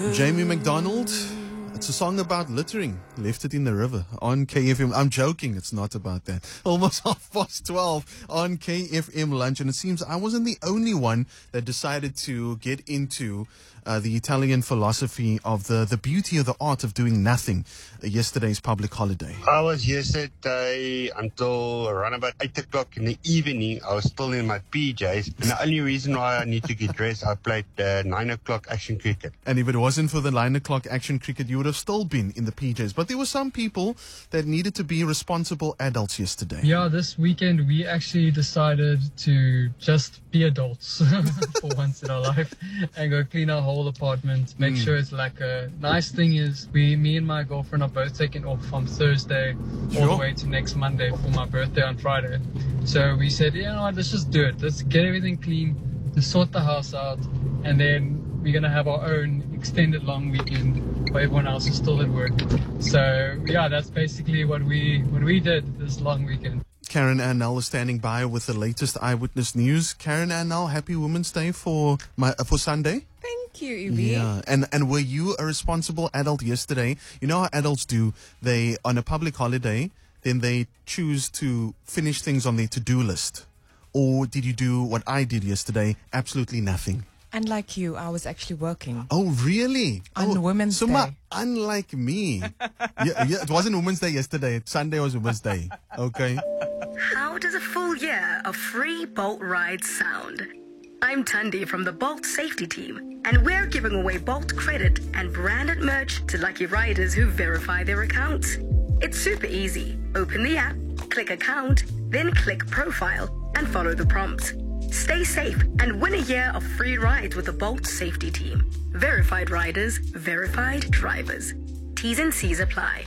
Jamie McDonald. It's a song about littering. Left it in the river on KFM. I'm joking. It's not about that. Almost 12:30 on KFM Lunch. And it seems I wasn't the only one that decided to get into the Italian philosophy of the beauty of the art of doing nothing. Yesterday's public holiday. I was yesterday until around about 8 o'clock in the evening. I was still in my PJs. And the only reason why I need to get dressed, I played 9 o'clock action cricket. And if it wasn't for the 9 o'clock action cricket, you would have still been in the PJs. But there were some people that needed to be responsible adults yesterday. Yeah, this weekend we actually decided to just be adults for once in our life and go clean our whole apartment, make sure it's like a nice thing is me and my girlfriend are both taking off from Thursday all the way to next Monday for my birthday on Friday. So we said, you know what, let's just do it. Let's get everything clean, let's sort the house out, and then we're going to have our own extended long weekend while everyone else is still at work. So yeah, that's basically what we did this long weekend. Karen Annell is standing by with the latest eyewitness news. Karen Annell, happy Women's Day for Sunday. Thank you, Ubi. Yeah, and were you a responsible adult yesterday? You know how adults do. They, on a public holiday, then they choose to finish things on their to-do list. Or did you do what I did yesterday? Absolutely nothing. Unlike you, I was actually working. Oh, really? On Women's Day. Unlike me. yeah, it wasn't Women's Day yesterday. Sunday was Women's Day. Okay. How does a full year of free Bolt rides sound? I'm Tundi from the Bolt safety team, and we're giving away Bolt credit and branded merch to lucky riders who verify their accounts. It's super easy. Open the app, click account, then click profile, and follow the prompts. Stay safe and win a year of free rides with the Bolt safety team. Verified riders, verified drivers. T's and C's apply.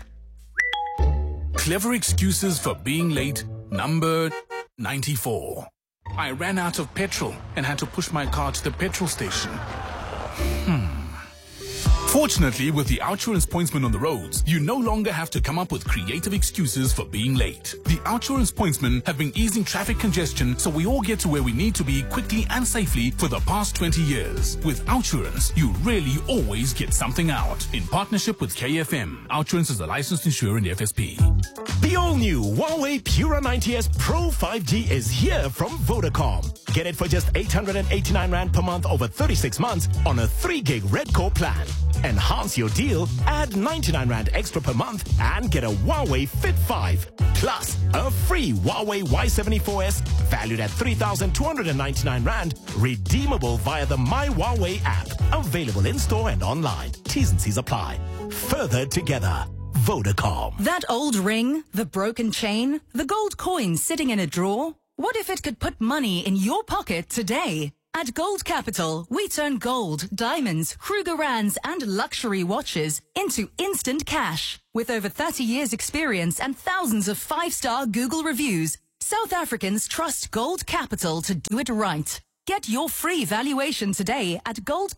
Clever excuses for being late, number 94. I ran out of petrol and had to push my car to the petrol station. Fortunately, with the Outsurance Pointsman on the roads, you no longer have to come up with creative excuses for being late. The Outsurance Pointsmen have been easing traffic congestion so we all get to where we need to be quickly and safely for the past 20 years. With Outsurance, you really always get something out. In partnership with KFM, Outsurance is a licensed insurer in the FSP. The all-new Huawei Pura 90S Pro 5G is here from Vodacom. Get it for just 889 Rand per month over 36 months on a 3-gig Red Core plan. Enhance your deal, add 99 Rand extra per month and get a Huawei Fit 5. Plus, a free Huawei Y74S valued at 3,299 Rand, redeemable via the My Huawei app. Available in-store and online. T's and C's apply. Further together. Vodacom. That old ring, the broken chain, the gold coin sitting in a drawer. What if it could put money in your pocket today? At Gold Capital, we turn gold, diamonds, Krugerrands, and luxury watches into instant cash. With over 30 years experience and thousands of 5-star Google reviews, South Africans trust Gold Capital to do it right. Get your free valuation today at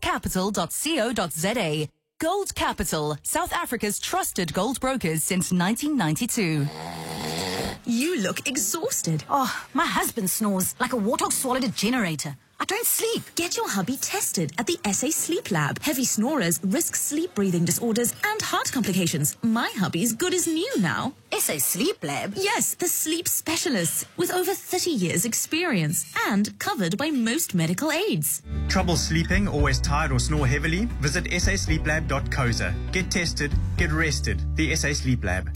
goldcapital.co.za. Gold Capital, South Africa's trusted gold brokers since 1992. You look exhausted. Oh, my husband snores like a warthog swallowed a generator. I don't sleep. Get your hubby tested at the SA Sleep Lab. Heavy snorers risk sleep breathing disorders and heart complications. My hubby's good as new now. SA Sleep Lab? Yes, the sleep specialists with over 30 years experience and covered by most medical aids. Trouble sleeping, always tired or snore heavily? Visit sasleeplab.co.za. Get tested, get rested. The SA Sleep Lab.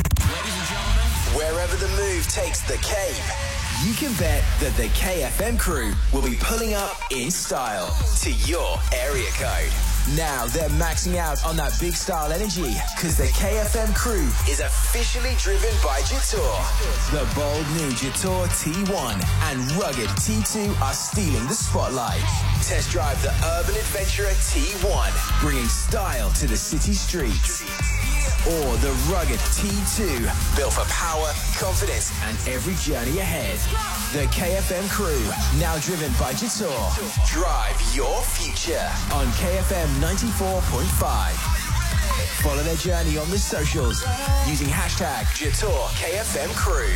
Wherever the move takes the Cape, you can bet that the KFM crew will be pulling up in style to your area code. Now they're maxing out on that big style energy because the KFM crew is officially driven by Jetour. The bold new Jetour T1 and rugged T2 are stealing the spotlight. Test drive the urban adventurer T1, bringing style to the city streets. Or the rugged T2, built for power, confidence, and every journey ahead. The KFM crew, now driven by Jetour. Drive your future on KFM 94.5. Follow their journey on the socials using hashtag Jetour KFM crew.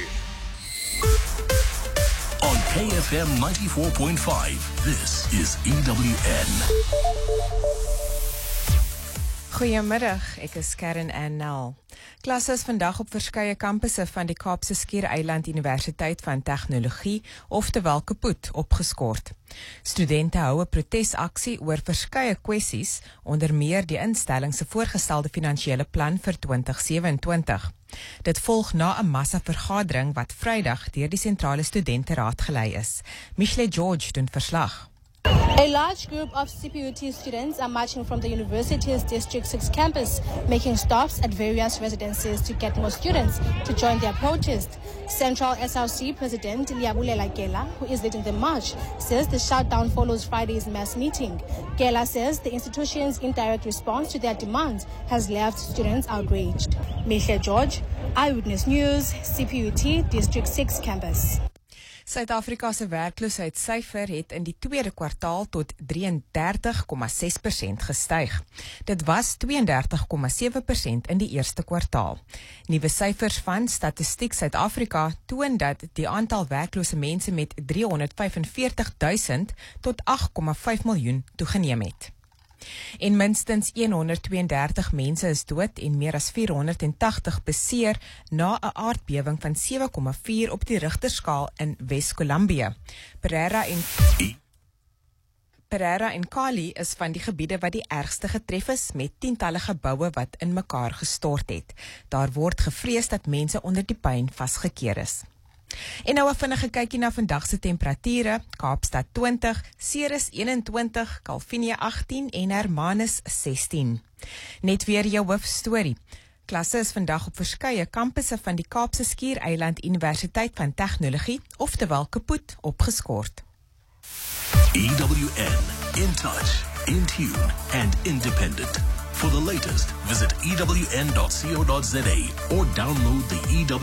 On KFM 94.5, this is EWN. Goeiemiddag, ek is Karen Annel. Klasse is vandag op verskeie kampusse van die Kaapse Skiereiland Universiteit van Tegnologie, oftewel Kaput, opgeskort. Studente hou 'n protesaksie oor verskeie kwessies, onder meer die instelling se voorgestelde finansiële plan vir 2027. Dit volg na 'n massa-vergadering wat Vrydag deur die Sentrale Studenteraad gelei is. Michelle George doen verslag. A large group of CPUT students are marching from the university's District 6 campus, making stops at various residences to get more students to join their protest. Central SRC President Liabulela Gela, who is leading the march, says the shutdown follows Friday's mass meeting. Gela says the institution's indirect response to their demands has left students outraged. Michelle George, Eyewitness News, CPUT District 6 campus. Suid-Afrika se werkloosheidssyfer het in die tweede kwartaal tot 33,6% gestyg. Dit was 32,7% in die eerste kwartaal. Nuwe syfers van Statistiek Suid-Afrika toon dat die aantal werklose mense met 345.000 tot 8,5 miljoen toegeneem het. En minstens 132 mense is dood en meer as 480 beseer na 'n aardbewing van 7,4 op die Richterskaal in Wes-Kolumbia. Pereira en Kali is van die gebiede wat die ergste getref is, met tientalle geboue wat in mekaar gestort het. Daar word gevrees dat mense onder die puin vasgekeer is. En nou 'n vinnige kykie na vandag se temperature. Kaapstad 20, Ceres 21, Kalvinia 18 en Hermanus 16. Net weer jou hoofstorie. Klasse is vandag op verskeie kampusse van die Kaapse Skiereiland Universiteit van Tegnologie, oftewel Kaput, opgeskort. EWN, in touch, in tune and independent. For the latest, visit ewn.co.za or download the EWN